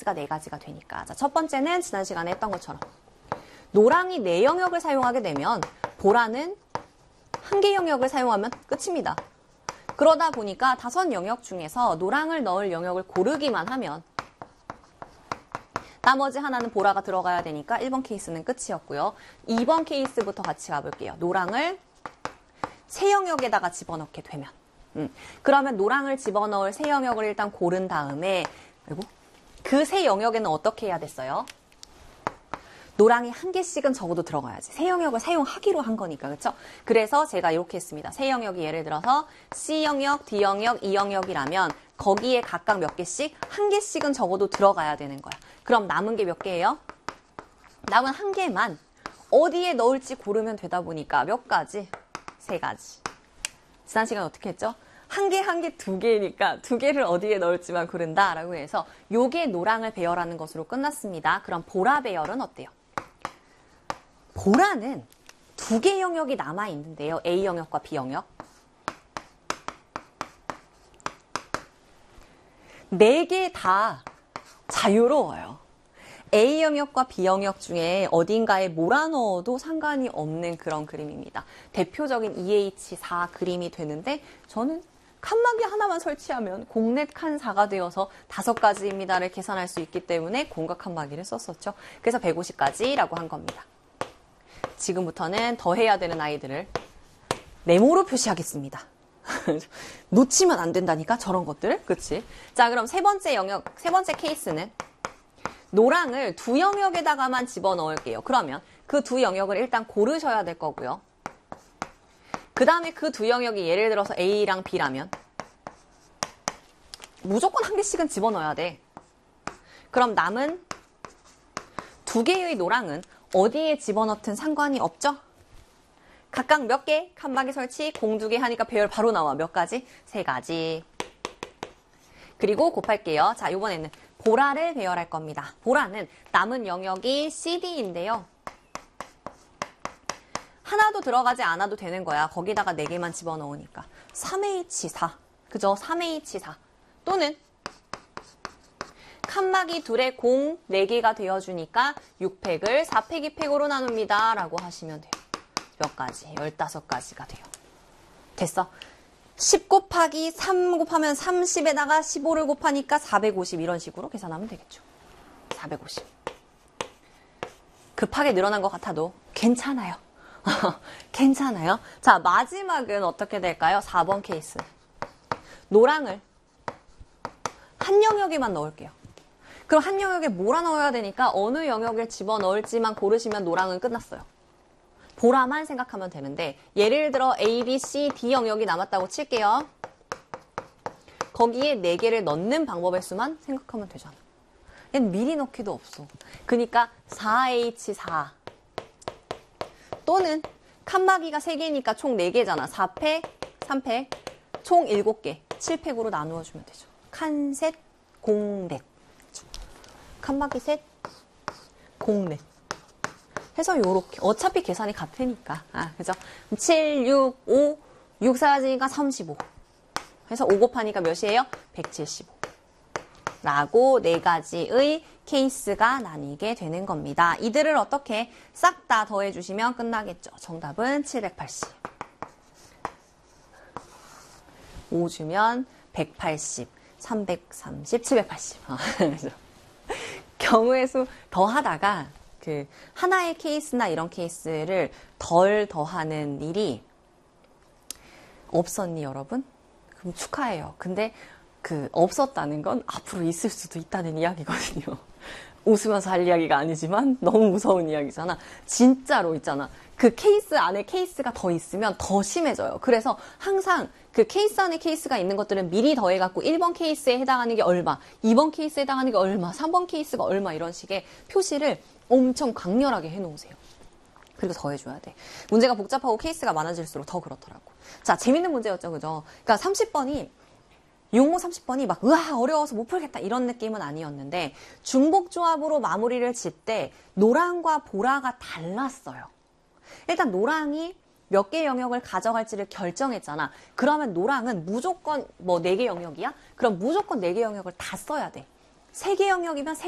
A가 4가지가 되니까. 자, 첫 번째는 지난 시간에 했던 것처럼 노랑이 4영역을 사용하게 되면 보라는 1개 영역을 사용하면 끝입니다. 그러다 보니까 5영역 중에서 노랑을 넣을 영역을 고르기만 하면 나머지 하나는 보라가 들어가야 되니까 1번 케이스는 끝이었고요. 2번 케이스부터 같이 가볼게요. 노랑을 3영역에다가 집어넣게 되면 그러면 노랑을 집어넣을 3영역을 일단 고른 다음에 그 3영역에는 어떻게 해야 됐어요? 노랑이 1개씩은 적어도 들어가야지. 3영역을 사용하기로 한 거니까, 그렇죠? 그래서 제가 이렇게 했습니다. 3영역이 예를 들어서 C영역, D영역, E영역이라면 거기에 각각 몇 개씩 1개씩은 적어도 들어가야 되는 거야. 그럼 남은 게 몇 개예요? 남은 1개만 어디에 넣을지 고르면 되다 보니까 몇 가지? 3가지. 지난 시간 어떻게 했죠? 1개, 2개니까 2개를 어디에 넣을지만 고른다라고 해서 요게 노랑을 배열하는 것으로 끝났습니다. 그럼 보라 배열은 어때요? 보라는 2개 영역이 남아있는데요. A 영역과 B 영역. 4개 다 자유로워요. A 영역과 B 영역 중에 어딘가에 몰아넣어도 상관이 없는 그런 그림입니다. 대표적인 EH4 그림이 되는데 저는 칸막이 하나만 설치하면 공넷 칸 4가 되어서 5가지입니다를 계산할 수 있기 때문에 공각 칸막이를 썼었죠. 그래서 150가지라고 한 겁니다. 지금부터는 더해야 되는 아이들을 네모로 표시하겠습니다. 놓치면 안 된다니까 저런 것들을. 그치? 자, 그럼 세 번째 케이스는 노랑을 2영역에다가만 집어넣을게요. 그러면 그 2영역을 일단 고르셔야 될 거고요. 그 다음에 그 2영역이 예를 들어서 A랑 B라면 무조건 1개씩은 집어넣어야 돼. 그럼 남은 2개의 노랑은 어디에 집어넣든 상관이 없죠? 각각 몇 개? 칸막이 설치, 공 2개 하니까 배열 바로 나와. 몇 가지? 3가지. 그리고 곱할게요. 자, 이번에는 보라를 배열할 겁니다. 보라는 남은 영역이 CD인데요. 하나도 들어가지 않아도 되는 거야. 거기다가 4개만 집어넣으니까. 3H4. 그죠? 3H4. 또는 칸막이 둘에 공 4개가 되어주니까 6팩을 4팩 2팩으로 나눕니다. 라고 하시면 돼요. 몇 가지? 15가지가 돼요. 됐어? 10 곱하기 3 곱하면 30에다가 15를 곱하니까 450 이런 식으로 계산하면 되겠죠. 450. 급하게 늘어난 것 같아도 괜찮아요. 괜찮아요. 자, 마지막은 어떻게 될까요? 4번 케이스. 노랑을 한 영역에만 넣을게요. 그럼 한 영역에 몰아넣어야 되니까 어느 영역을 집어넣을지만 고르시면 노랑은 끝났어요. 보라만 생각하면 되는데 예를 들어 A, B, C, D 영역이 남았다고 칠게요. 거기에 4개를 넣는 방법의 수만 생각하면 되잖아. 얘는 미리 넣기도 없어. 그러니까 4H4 또는 칸막이가 3개니까 총 4개잖아. 4팩, 3팩, 총 7개, 7팩으로 나누어 주면 되죠. 칸셋, 공넷. 칸막이 셋, 공넷. 해서 요렇게 어차피 계산이 같으니까. 그죠? 7, 6, 5, 6 4가지니까 35. 해서 5 곱하니까 몇이에요? 175. 라고 4가지의 케이스가 나뉘게 되는 겁니다. 이들을 어떻게 싹 다 더해주시면 끝나겠죠. 정답은 780. 5 주면 180, 330, 780. 경우의 수 더하다가 그 하나의 케이스나 이런 케이스를 덜 더하는 일이 없었니 여러분? 그럼 축하해요. 근데 그 없었다는 건 앞으로 있을 수도 있다는 이야기거든요. 웃으면서 할 이야기가 아니지만 너무 무서운 이야기잖아. 진짜로 있잖아. 그 케이스 안에 케이스가 더 있으면 더 심해져요. 그래서 항상 그 케이스 안에 케이스가 있는 것들은 미리 더해갖고 1번 케이스에 해당하는 게 얼마, 2번 케이스에 해당하는 게 얼마, 3번 케이스가 얼마 이런 식의 표시를 엄청 강렬하게 해놓으세요. 그리고 더해줘야 돼. 문제가 복잡하고 케이스가 많아질수록 더 그렇더라고. 자, 재밌는 문제였죠, 그죠? 그러니까 30번이 용모 30번이 막 으아 어려워서 못 풀겠다 이런 느낌은 아니었는데 중복조합으로 마무리를 질 때 노랑과 보라가 달랐어요. 일단 노랑이 몇 개 영역을 가져갈지를 결정했잖아. 그러면 노랑은 무조건 뭐 4개 영역이야? 그럼 무조건 4개 영역을 다 써야 돼. 3개 영역이면